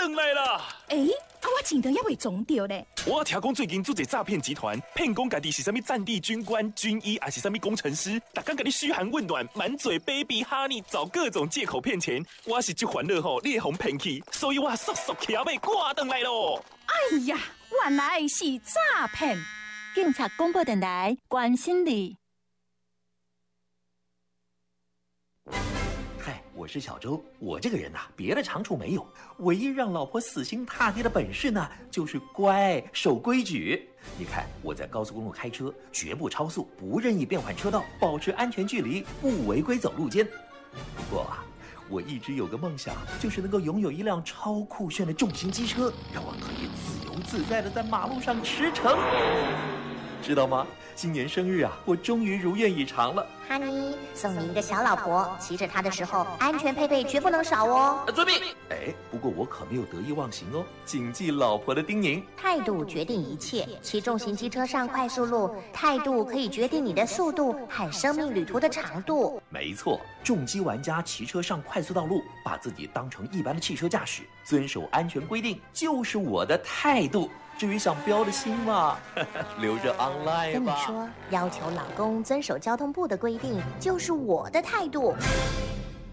回来啦！ 我钱都还未装到咧。 我听讲最近做一诈骗集团，骗讲家己是啥物战地军官、军医，还是啥物工程师，逐工甲你嘘寒问暖，满嘴 baby honey， 找各种借口骗钱。我是这烦恼吼，你会互骗去，所以我速速骑马赶回来咯。 哎呀，原来是诈骗！ 警察广播电台关心你。 嗨，我是小周。我这个人呐，别的长处没有，唯一让老婆死心塌地的本事呢，就是乖，守规矩。你看我在高速公路开车，绝不超速，不任意变换车道，保持安全距离，不违规走路肩。不过啊，我一直有个梦想，就是能够拥有一辆超酷炫的重型机车，让我可以自由自在的在马路上驰骋。知道吗？今年生日啊，我终于如愿以偿了。 哈尼，送你一个小老婆，骑着它的时候，安全配备绝不能少哦。 遵命。不过我可没有得意忘形哦，谨记老婆的叮咛。 态度决定一切，骑重型机车上快速路，态度可以决定你的速度和生命旅途的长度。 没错，重机玩家骑车上快速道路，把自己当成一般的汽车驾驶，遵守安全规定，就是我的态度。至于想标的心嘛，留着 online 吧。 跟你说，要求老公遵守交通部的规定，就是我的态度。